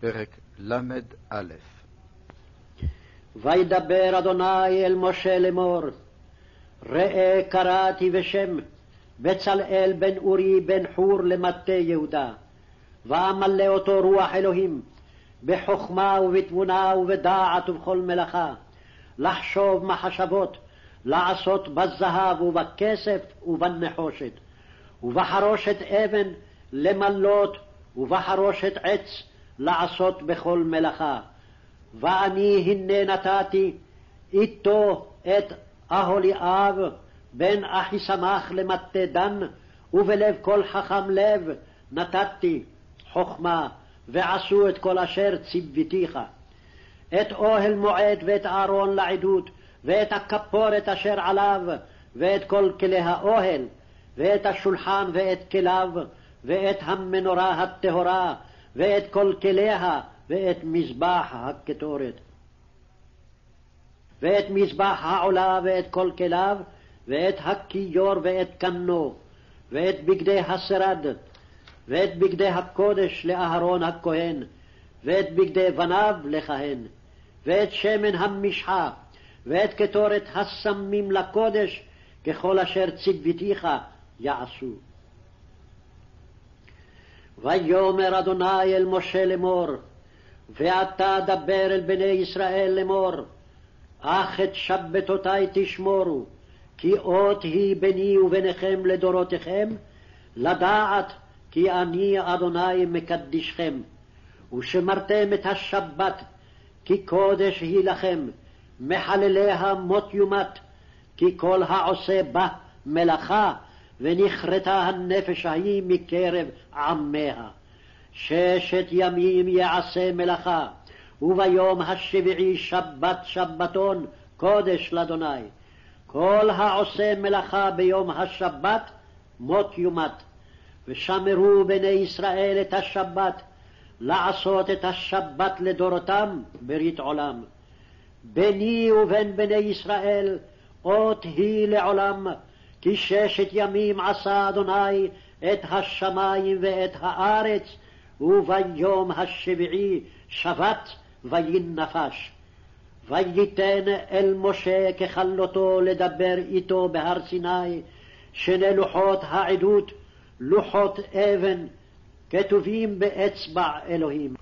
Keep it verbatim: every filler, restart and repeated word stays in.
פרק למ"א. וידבר אדוני אל משה לאמור, ראה קראתי בשם בצלאל בן אורי בן חור למטה יהודה, ואמלא אותו רוח אלוהים בחוכמה ובתבונה ובדעת ובכל מלאכה, לחשוב מחשבות, לעשות בזהב ובכסף ובנחושת, ובחרושת אבן למלות, ובחרושת עץ לעשות בכל מלאכה. ואני הנה נתתי איתו את אהוליאב בן אחיסמך למטה דן, ובלב כל חכם לב נתתי חוכמה, ועשו את כל אשר ציוותיך, את אוהל מועד ואת אהרון לעדות, ואת הכפורת אשר עליו, ואת כל כלי האוהל, ואת השולחן ואת כליו, ואת המנורה הטהורה, ואת כל כליה, ואת מזבח הקטורת, ואת מזבח העולה ואת כל כליו, ואת הכיור ואת קנו, ואת בגדי השרד, ואת בגדי הקודש לאהרון הכהן, ואת בגדי בניו לכהן, ואת שמן המשחה, ואת קטורת הסמים לקודש, ככל אשר ציוותיך יעשו. ויאמר אדוני אל משה לאמור, ואתה דבר אל בני ישראל לאמור, אך את שבתותי תשמורו, כי אות היא ביני וביניכם לדורותיכם, לדעת כי אני אדוני מקדישכם. ושמרתם את השבת, כי קודש היא לכם, מחלליה מות יומת, כי כל העושה בה מלאכה, ונכרתה הנפש ההיא מקרב עמיה. ששת ימים יעשה מלאכה, וביום השביעי שבת שבתון קודש לאדוני. כל העושה מלאכה ביום השבת מות יומת. ושמרו בני ישראל את השבת, לעשות את השבת לדורותם ברית עולם. ביני ובין בני ישראל אות היא לעולם, כי ששת ימים עשה אדוני את השמיים ואת הארץ, וביום השביעי שבת וינפש. וייתן אל משה ככלותו לדבר איתו בהר סיני שני לוחות העדות, לוחות אבן כתובים באצבע אלוהים.